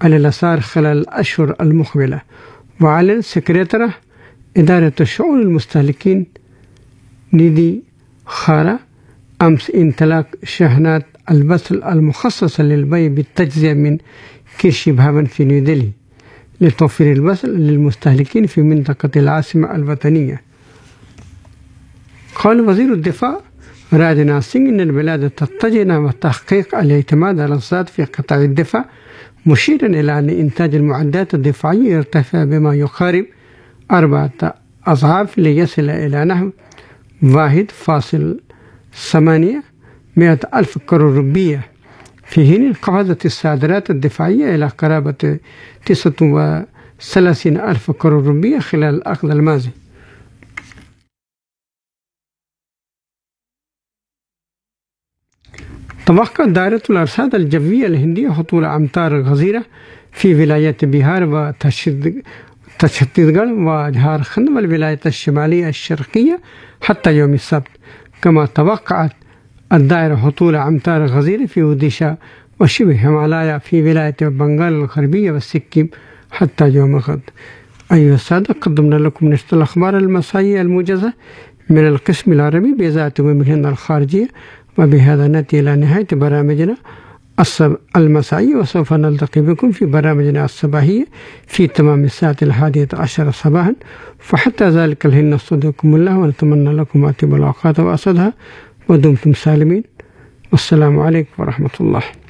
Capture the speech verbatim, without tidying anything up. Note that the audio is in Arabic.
على اليسار خلال الأشهر المقبلة. وأعلن سكرتير إدارة شؤون المستهلكين نيدي خارا أمس امتلاك شحنات البصل المخصصة للبيع بالتجزئة من كيرشي بهافن في نيودلهي لتوفير البصل للمستهلكين في منطقة العاصمة الوطنية. قال وزير الدفاع راجناث سينغ إن البلاد تتجه نحو تحقيق الاعتماد على الذات في قطاع الدفاع، مشيرا إلى أن إنتاج المعدات الدفاعية يرتفع بما يقارب أربعة أضعاف ليصل إلى نحو واحد فاصل ثمانية مئة ألف كرة روبية، في حين انخفضت الصادرات الدفاعية إلى قرابة تسعة وثلاثين ألف كرة روبية خلال العقد الماضي. توقعت دائرة الأرصاد الجوية الهندية هطول أمطار غزيرة في ولايات بيهار وتشتيسغڑ وجھاركھنڈ والولايات الشمالية الشرقية حتى يوم السبت. كما توقعت الدائرة هطول أمطار غزيرة في أوديشا وشبه هيمالايا في ولاية بنغال الغربية والسكيم حتى يوم الغد. أيها السادة، قدمنا لكم نشرة الأخبار المسائية الموجزة من القسم العربي بإذاعة أم الهند الخارجية، وبهذا نأتي إلى نهاية برامجنا المسائية، وسوف نلتقي بكم في برامجنا الصباحية في تمام الساعة الحادية عشر صباحا. فحتى ذلك الحين نستودعكم الله ونتمنى لكم أطيب الأوقات وأسعدها، ودمتم سالمين، والسلام عليكم ورحمة الله.